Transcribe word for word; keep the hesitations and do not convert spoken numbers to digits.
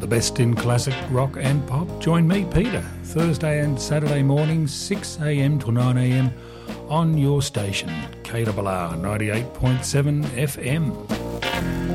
the best in classic rock and pop. Join me, Peter, Thursday and Saturday mornings, six a m to nine a m on your station, K R R ninety-eight point seven F M.